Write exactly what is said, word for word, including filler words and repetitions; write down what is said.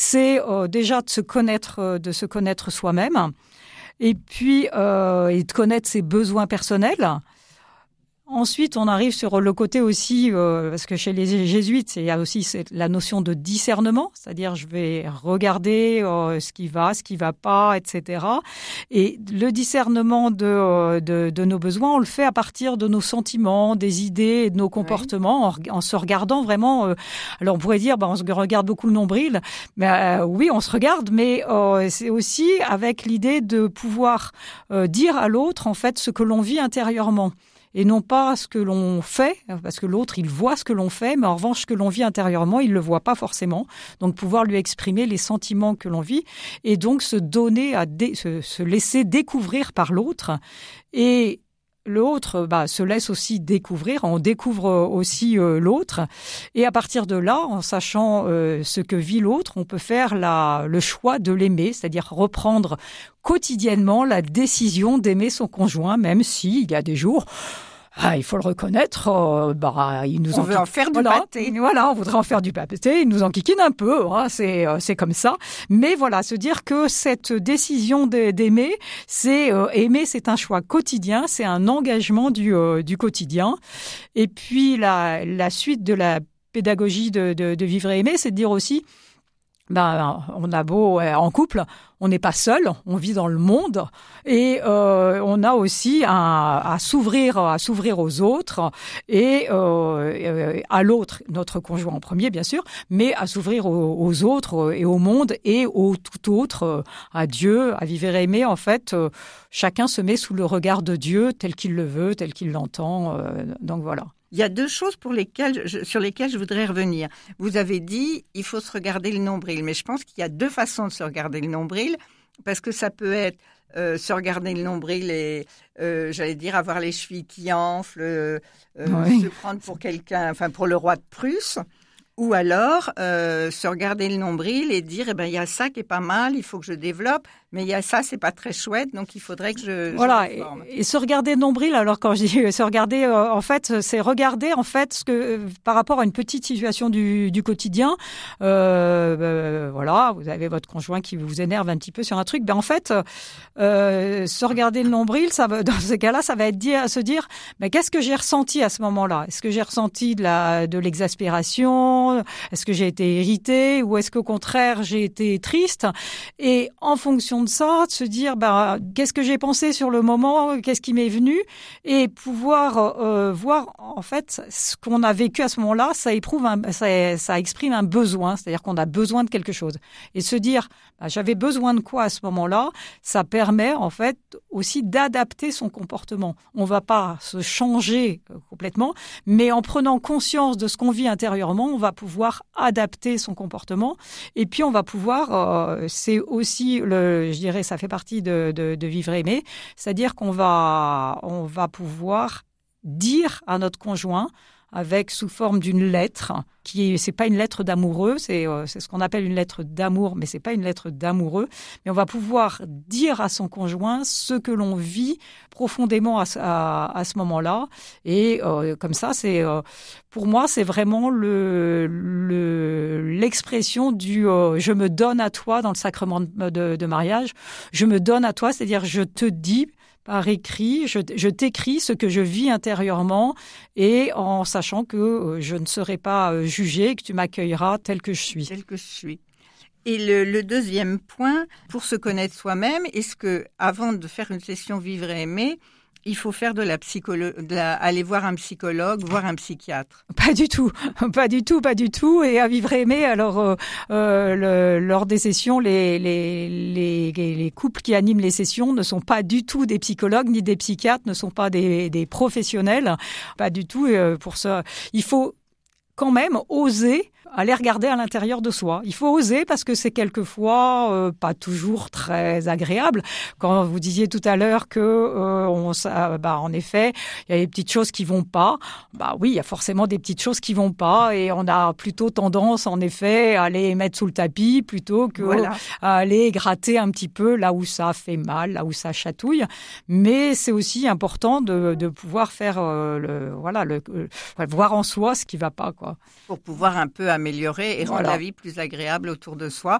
c'est euh, déjà de se connaître, euh, de se connaître soi-même, et puis euh, et de connaître ses besoins personnels. Ensuite, on arrive sur le côté aussi, euh, parce que chez les jésuites, il y a aussi la notion de discernement, c'est-à-dire je vais regarder euh, ce qui va, ce qui va pas, et cetera. Et le discernement de, de, de nos besoins, on le fait à partir de nos sentiments, des idées et de nos comportements, oui. en, en se regardant vraiment. Euh, alors, on pourrait dire, bah, on se regarde beaucoup le nombril, mais euh, oui, on se regarde, mais euh, c'est aussi avec l'idée de pouvoir euh, dire à l'autre, en fait, ce que l'on vit intérieurement. Et non pas ce que l'on fait, parce que l'autre, il voit ce que l'on fait, mais en revanche, ce que l'on vit intérieurement, il le voit pas forcément. Donc, pouvoir lui exprimer les sentiments que l'on vit et donc se donner à dé- se, se laisser découvrir par l'autre. Et l'autre bah, se laisse aussi découvrir, on découvre aussi euh, l'autre. Et à partir de là, en sachant euh, ce que vit l'autre, on peut faire la, le choix de l'aimer, c'est-à-dire reprendre quotidiennement la décision d'aimer son conjoint, même s'il y a des jours... Ah, il faut le reconnaître, euh, bah, il nous on en veut en faire du voilà, pâté. Voilà, on voudrait en faire du pâté, il nous enquiquine un peu, hein, c'est euh, c'est comme ça. Mais voilà, se dire que cette décision de, d'aimer, c'est euh, aimer, c'est un choix quotidien, c'est un engagement du euh, du quotidien. Et puis la la suite de la pédagogie de de, de vivre et aimer, c'est de dire aussi, ben on a beau euh, en couple. On n'est pas seul, on vit dans le monde et euh, on a aussi un, à s'ouvrir, à s'ouvrir aux autres et euh, à l'autre, notre conjoint en premier bien sûr, mais à s'ouvrir aux, aux autres et au monde et au tout autre, à Dieu, à vivre et aimer. En fait, euh, chacun se met sous le regard de Dieu tel qu'il le veut, tel qu'il l'entend. Euh, donc voilà. Il y a deux choses pour lesquelles je, sur lesquelles je voudrais revenir. Vous avez dit, il faut se regarder le nombril, mais je pense qu'il y a deux façons de se regarder le nombril, parce que ça peut être euh, se regarder le nombril et, euh, j'allais dire, avoir les chevilles qui enflent, euh, oui. se prendre pour quelqu'un, enfin pour le roi de Prusse, ou alors euh, se regarder le nombril et dire, eh ben il y a ça qui est pas mal, il faut que je développe, mais il y a ça, c'est pas très chouette, donc il faudrait que je... Voilà, je et, et se regarder le nombril, alors quand je dis se regarder, euh, en fait, c'est regarder en fait ce que euh, par rapport à une petite situation du, du quotidien, euh, euh, voilà, vous avez votre conjoint qui vous énerve un petit peu sur un truc, ben en fait, euh, se regarder le nombril, ça va, dans ces cas-là, ça va être dire, se dire, ben qu'est-ce que j'ai ressenti à ce moment-là ? Est-ce que j'ai ressenti de la de l'exaspération ? Est-ce que j'ai été irritée ? Ou est-ce qu'au contraire, j'ai été triste ? Et en fonction de ça, de se dire bah, qu'est-ce que j'ai pensé sur le moment, qu'est-ce qui m'est venu, et pouvoir euh, voir en fait ce qu'on a vécu à ce moment-là, ça éprouve, un, ça, ça exprime un besoin, c'est-à-dire qu'on a besoin de quelque chose. Et se dire bah, j'avais besoin de quoi à ce moment-là, ça permet en fait aussi d'adapter son comportement. On va pas se changer complètement, mais en prenant conscience de ce qu'on vit intérieurement, on va pouvoir adapter son comportement, et puis on va pouvoir, euh, c'est aussi le je dirais, ça fait partie de, de, de vivre et aimer, c'est-à-dire qu'on va, on va pouvoir dire à notre conjoint, avec sous forme d'une lettre, qui est, c'est pas une lettre d'amoureux, c'est, euh, c'est ce qu'on appelle une lettre d'amour, mais c'est pas une lettre d'amoureux, mais on va pouvoir dire à son conjoint ce que l'on vit profondément à, à, à ce moment-là, et euh, comme ça, c'est, euh, pour moi, c'est vraiment le, le l'expression du euh, je me donne à toi dans le sacrement de, de, de mariage, je me donne à toi, c'est-à-dire je te dis par écrit, je, je t'écris ce que je vis intérieurement et en sachant que euh, je ne serai pas euh, jugée, que tu m'accueilleras tel que je suis. Tel que je suis. Et le, le deuxième point, pour se connaître soi-même, est-ce que avant de faire une session vivre et aimer, il faut faire de la psychologie, aller voir un psychologue, voir un psychiatre? Pas du tout, pas du tout, pas du tout. Et à vivre et aimer, alors euh, euh, le, lors des sessions, les, les, les, les couples qui animent les sessions ne sont pas du tout des psychologues ni des psychiatres, ne sont pas des, des professionnels, pas du tout. Euh, pour ça, il faut quand même oser aller regarder à l'intérieur de soi. Il faut oser parce que c'est quelquefois euh, pas toujours très agréable. Quand vous disiez tout à l'heure que euh, on, ça, bah en effet, il y a des petites choses qui vont pas. Bah oui, il y a forcément des petites choses qui vont pas et on a plutôt tendance en effet à les mettre sous le tapis plutôt que voilà. à aller gratter un petit peu là où ça fait mal, là où ça chatouille. Mais c'est aussi important de, de pouvoir faire euh, le voilà le euh, voir en soi ce qui va pas quoi. Pour pouvoir un peu améliorer et rendre voilà. la vie plus agréable autour de soi.